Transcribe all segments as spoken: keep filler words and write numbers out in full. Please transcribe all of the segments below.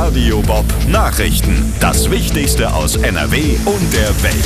Radio Bob Nachrichten. Das Wichtigste aus N R W und der Welt.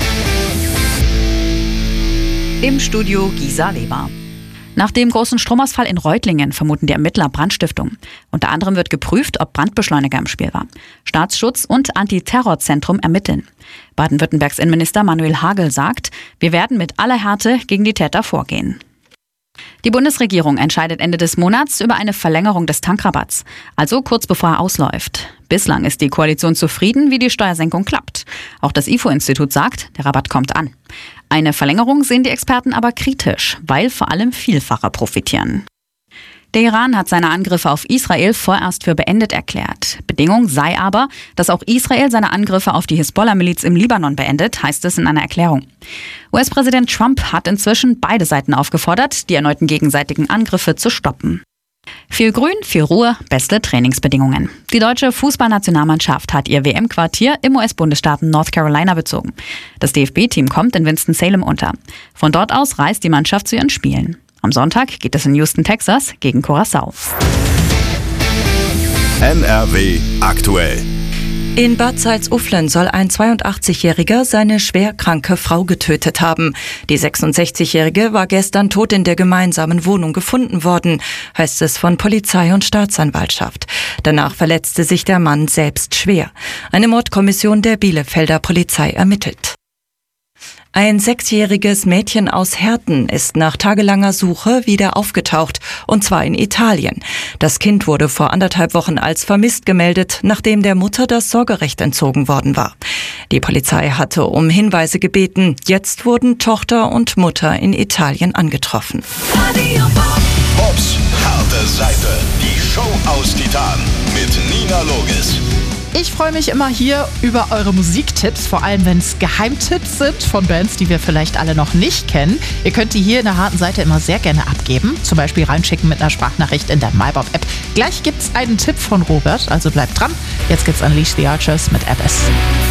Im Studio Gisa Leber. Nach dem großen Stromausfall in Reutlingen vermuten die Ermittler Brandstiftung. Unter anderem wird geprüft, ob Brandbeschleuniger im Spiel war. Staatsschutz und Antiterrorzentrum ermitteln. Baden-Württembergs Innenminister Manuel Hagel sagt, wir werden mit aller Härte gegen die Täter vorgehen. Die Bundesregierung entscheidet Ende des Monats über eine Verlängerung des Tankrabatts, also kurz bevor er ausläuft. Bislang ist die Koalition zufrieden, wie die Steuersenkung klappt. Auch das I F O-Institut sagt, der Rabatt kommt an. Eine Verlängerung sehen die Experten aber kritisch, weil vor allem Vielfacher profitieren. Der Iran hat seine Angriffe auf Israel vorerst für beendet erklärt. Bedingung sei aber, dass auch Israel seine Angriffe auf die Hisbollah-Miliz im Libanon beendet, heißt es in einer Erklärung. U S-Präsident Trump hat inzwischen beide Seiten aufgefordert, die erneuten gegenseitigen Angriffe zu stoppen. Viel Grün, viel Ruhe, beste Trainingsbedingungen. Die deutsche Fußballnationalmannschaft hat ihr W M-Quartier im U S-Bundesstaaten North Carolina bezogen. Das D F B-Team kommt in Winston-Salem unter. Von dort aus reist die Mannschaft zu ihren Spielen. Am Sonntag geht es in Houston, Texas gegen Curaçao. N R W aktuell. In Bad Salzuflen soll ein zweiundachtzigjähriger seine schwer kranke Frau getötet haben. Die sechsundsechzigjährige war gestern tot in der gemeinsamen Wohnung gefunden worden, heißt es von Polizei und Staatsanwaltschaft. Danach verletzte sich der Mann selbst schwer. Eine Mordkommission der Bielefelder Polizei ermittelt. Ein sechsjähriges Mädchen aus Herten ist nach tagelanger Suche wieder aufgetaucht, und zwar in Italien. Das Kind wurde vor anderthalb Wochen als vermisst gemeldet, nachdem der Mutter das Sorgerecht entzogen worden war. Die Polizei hatte um Hinweise gebeten. Jetzt wurden Tochter und Mutter in Italien angetroffen. Bobs harte Seite. Die Show aus Titan mit Nina Logis. Ich freue mich immer hier über eure Musiktipps, vor allem wenn es Geheimtipps sind von Bands, die wir vielleicht alle noch nicht kennen. Ihr könnt die hier in der harten Seite immer sehr gerne abgeben, zum Beispiel reinschicken mit einer Sprachnachricht in der MyBob-App. Gleich gibt's einen Tipp von Robert, also bleibt dran. Jetzt gibt's Unleash the Archers mit Abyss.